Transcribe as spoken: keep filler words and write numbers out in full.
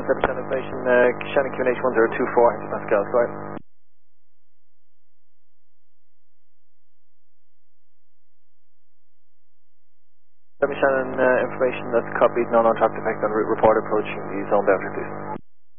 seven Shannon information, uh, Shannon Q N H one zero two four, Pascal, go ahead. seven Shannon uh, information, that's copied, no non-track defect on route report approaching the zone boundary, please.